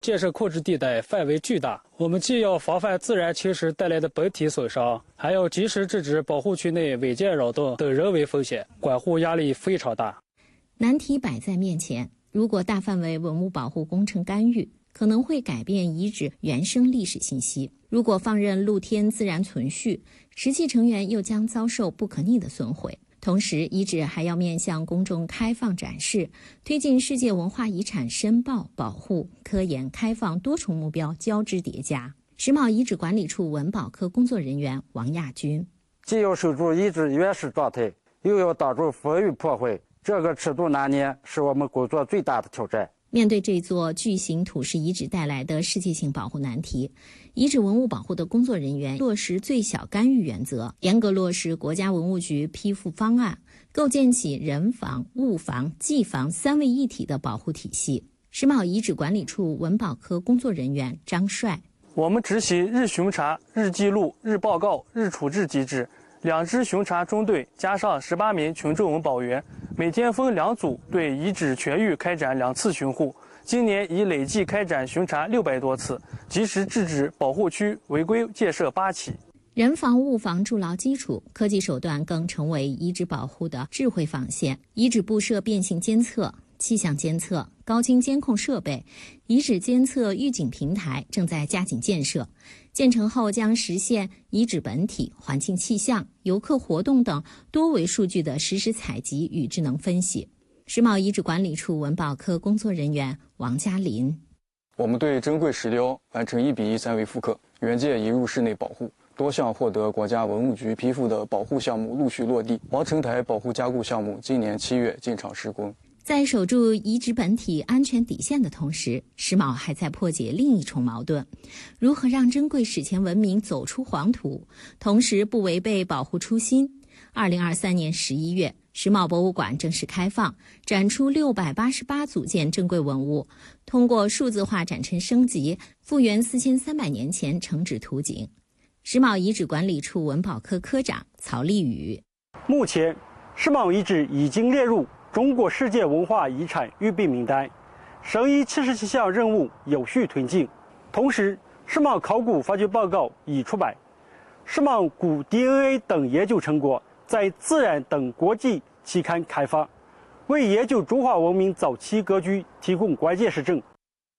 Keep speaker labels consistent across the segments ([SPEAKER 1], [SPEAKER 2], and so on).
[SPEAKER 1] 建设控制地带范围巨大，我们既要防范自然侵蚀带来的本体损伤，还要及时制止保护区内违建扰动等人为风险，管护压力非常大。
[SPEAKER 2] 难题摆在面前，如果大范围文物保护工程干预，可能会改变遗址原生历史信息；如果放任露天自然存续，石器成员又将遭受不可逆的损毁。同时，遗址还要面向公众开放展示，推进世界文化遗产申报、保护、科研、开放多重目标交织叠加。石峁遗址管理处文保科工作人员王亚军：
[SPEAKER 3] 既要守住遗址原始状态，又要挡住风雨破坏，这个尺度拿捏是我们工作最大的挑战。
[SPEAKER 2] 面对这座巨型土石遗址带来的世界性保护难题，遗址文物保护的工作人员落实最小干预原则，严格落实国家文物局批复方案，构建起人防、物防、技防三位一体的保护体系。石峁遗址管理处文保科工作人员张帅：
[SPEAKER 4] 我们执行日巡查、日记录、日报告、日处置机制，2支巡查中队加上18名群众文保员，每天分2组对遗址全域开展2次巡护。今年已累计开展巡查600多次，及时制止保护区违规建设8起。
[SPEAKER 2] 人防物防筑牢基础，科技手段更成为遗址保护的智慧防线。遗址布设变性监测、气象监测、高清监控设备，遗址监测预警平台正在加紧建设。建成后将实现遗址本体、环境气象、游客活动等多维数据的实时采集与智能分析。石峁遗址管理处文保科工作人员王嘉林：
[SPEAKER 5] 我们对珍贵石雕完成1:1三维复刻，原件移入室内保护。多项获得国家文物局批复的保护项目陆续落地，王城台保护加固项目今年7月进场施工。
[SPEAKER 2] 在守住遗址本体安全底线的同时，石峁还在破解另一重矛盾：如何让珍贵史前文明走出黄土，同时不违背保护初心。2023年11月，石峁博物馆正式开放，展出688组件珍贵文物，通过数字化展陈升级，复原4300年前城址图景。石峁遗址管理处文保科科长曹立宇：
[SPEAKER 6] 目前，石峁遗址已经列入中国世界文化遗产预备名单，省遗77项任务有序推进。同时，石峁考古发掘报告已出版，石峁古 DNA 等研究成果在《自然》等国际期刊开发，为研究中华文明早期格局提供关键实证。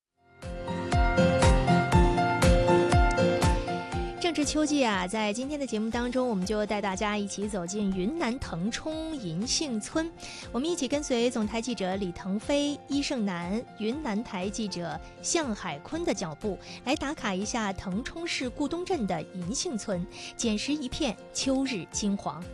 [SPEAKER 7] 正值秋季啊，在今天的节目当中，我们就带大家一起走进云南腾冲银杏村。我们一起跟随总台记者李腾飞、伊胜南、云南台记者向海坤的脚步，来打卡一下腾冲市顾东镇的银杏村，捡拾一片秋日金黄。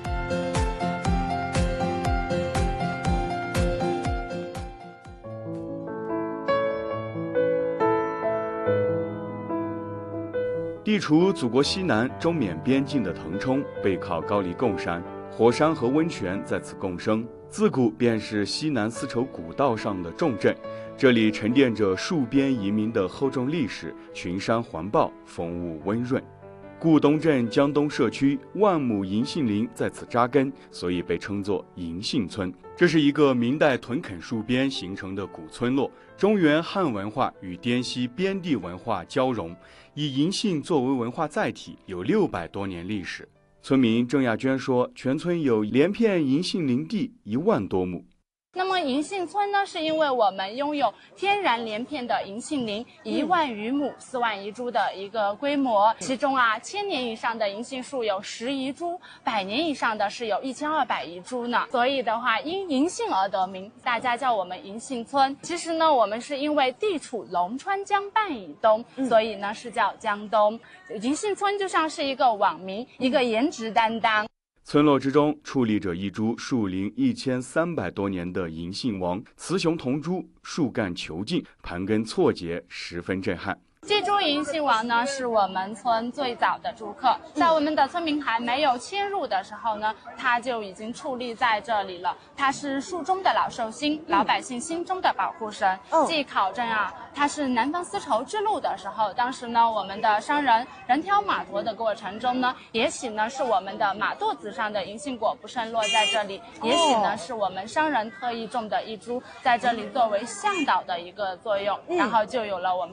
[SPEAKER 8] 地处祖国西南中缅边境的腾冲，背靠高黎贡山，火山和温泉在此共生，自古便是西南丝绸古道上的重镇。这里沉淀着戍边移民的厚重历史，群山环抱，风物温润。顾东镇江东社区万亩银杏林在此扎根，所以被称作银杏村。这是一个明代屯垦戍边形成的古村落，中原汉文化与滇西边地文化交融，以银杏作为文化载体，有600多年历史。村民郑亚娟说，全村有连片银杏林地1万多亩。
[SPEAKER 9] 那么银杏村呢，是因为我们拥有天然连片的银杏林1万余亩，4万余株的一个规模。其中啊，1000年以上的银杏树有10余株，100年以上的是有1200余株呢。所以的话，因银杏而得名，大家叫我们银杏村。其实呢，我们是因为地处龙川江畔以东，所以呢是叫江东。银杏村就像是一个网名，一个颜值担当。
[SPEAKER 8] 村落之中矗立着一株树龄1300多年的银杏王，雌雄同株，树干遒劲，盘根错节，十分震撼。
[SPEAKER 9] 祭猪银杏王呢，是我们村最早的猪客，在我们的村民还没有迁入的时候呢，它就已经矗立在这里了。它是树中的老寿星，老百姓心中的保护神。据考证啊，它是南方丝绸之路的时候，当时呢，我们的商人人挑马驮的过程中呢，也许呢是我们的马肚子上的银杏果不慎落在这里，也许呢是我们商人特意种的一株，在这里作为向导的一个作用，然后就有了我们